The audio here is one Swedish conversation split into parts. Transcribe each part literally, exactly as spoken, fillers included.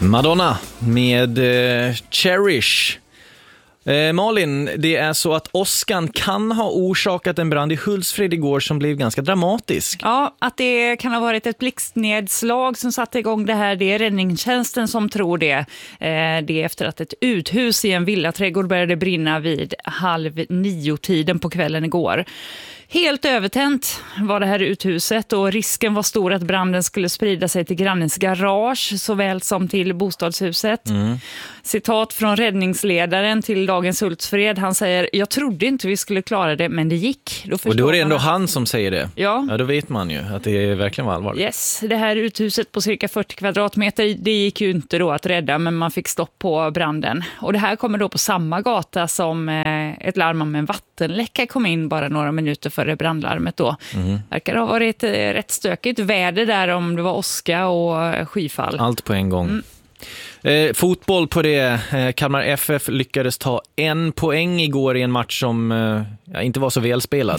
Madonna med eh, Cherish. Eh, Malin, det är så att åskan kan ha orsakat en brand i Hultsfred igår som blev ganska dramatisk. Ja, att det kan ha varit ett blixtnedslag som satte igång det här. Det är räddningstjänsten som tror det. Eh, det är efter att ett uthus i en villaträdgård började brinna vid halv nio tiden på kvällen igår. Helt övertänt var det här uthuset och risken var stor att branden skulle sprida sig till grannens garage såväl som till bostadshuset. Mm. Citat från räddningsledaren till Dagens Hultsfred. Han säger, jag trodde inte vi skulle klara det, men det gick. Då och då är det ändå han som säger det. Ja. Ja, då vet man ju att det verkligen var allvarligt. Yes, det här uthuset på cirka fyrtio kvadratmeter, det gick ju inte då att rädda, men man fick stopp på branden. Och det här kommer då på samma gata som eh, ett larm om en vattenläcka kom in bara några minuter före brandlarmet då. Mm. Verkar ha varit eh, rätt stökigt väder där om det var åska och skyfall. Allt på en gång. Mm. Eh, fotboll på det. Eh, Kalmar F F lyckades ta en poäng igår i en match som eh, ja, inte var så välspelad.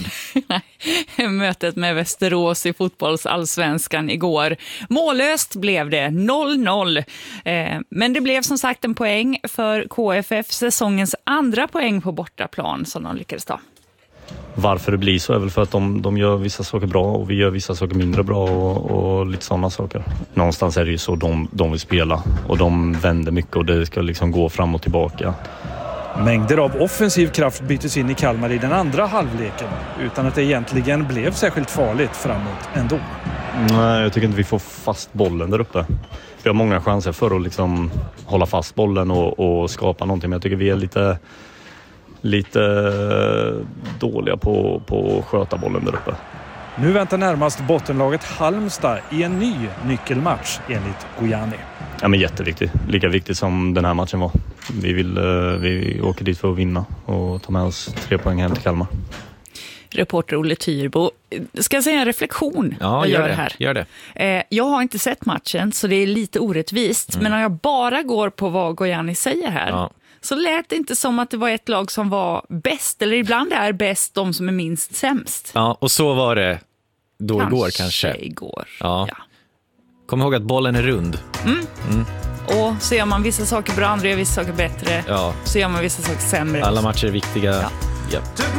Mötet med Västerås i fotbollsallsvenskan igår. Mållöst blev det, noll noll. Eh, men det blev som sagt en poäng för K F F, säsongens andra poäng på bortaplan som de lyckades ta. Varför det blir så är väl för att de, de gör vissa saker bra och vi gör vissa saker mindre bra och, och lite sådana saker. Någonstans är det ju så de, de vill spela och de vänder mycket och det ska liksom gå fram och tillbaka. Mängder av offensiv kraft byttes in i Kalmar i den andra halvleken utan att det egentligen blev särskilt farligt framåt ändå. Nej, jag tycker inte vi får fast bollen där uppe. Vi har många chanser för att liksom hålla fast bollen och, och skapa någonting, men jag tycker vi är lite... lite dåliga på, på att sköta bollen där uppe. Nu väntar närmast bottenlaget Halmstad i en ny nyckelmatch enligt Gojani. Ja, men jätteviktigt. Lika viktigt som den här matchen var. Vi, vill, vi åker dit för att vinna och ta med oss tre poäng hem till Kalmar. Reporter Olle Tyrbo. Ska jag säga en reflektion? Ja, gör, gör det. Här. Gör det. Eh, jag har inte sett matchen så det är lite orättvist. Mm. Men om jag bara går på vad Gojani säger här... Ja. Så lät det inte som att det var ett lag som var bäst. Eller ibland är bäst de som är minst sämst. Ja, och så var det då kanske igår kanske. igår. Ja. Ja. Kom ihåg att bollen är rund. Mm. Mm. Och så gör man vissa saker bra, andra gör vissa saker bättre. Ja. Så gör man vissa saker sämre. Alla matcher är viktiga. Ja. Ja.